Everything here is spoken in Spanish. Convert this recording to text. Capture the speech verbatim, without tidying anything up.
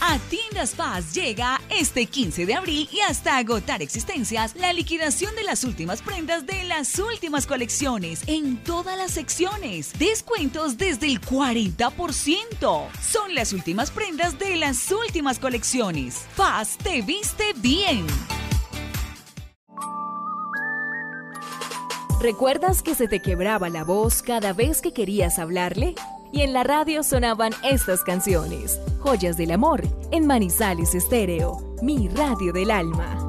A Tiendas Paz llega este quince de abril y hasta agotar existencias la liquidación de las últimas prendas de las últimas colecciones en todas las secciones. Descuentos desde el cuarenta por ciento. Son las últimas prendas de las últimas colecciones. Paz te viste bien. ¿Recuerdas que se te quebraba la voz cada vez que querías hablarle? Y en la radio sonaban estas canciones, Joyas del Amor, en Manizales Estéreo, mi radio del alma.